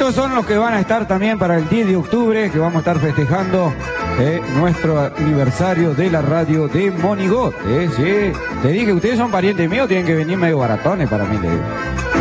Estos son los que van a estar también para el 10 de octubre, que vamos a estar festejando nuestro aniversario de la radio de Monigot. Sí, te dije, ustedes son parientes míos, tienen que venir medio baratones para mí, le digo.